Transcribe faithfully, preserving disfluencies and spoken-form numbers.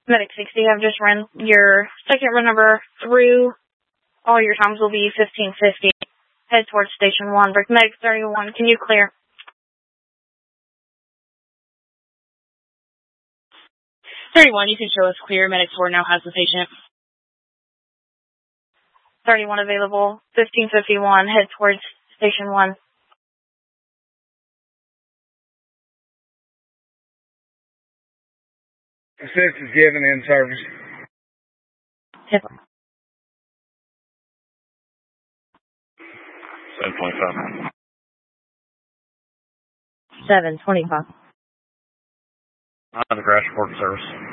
Medic sixty, I've just run your second run number through. All your times will be fifteen fifty. Head towards Station one. Medic thirty-one, can you clear? thirty-one, you can show us clear. Medic four now has the patient. thirty-one available. fifteen fifty-one, head towards Station one. Assist is given in service. Yep. seven twenty-five. seven twenty-five. On the crash report service.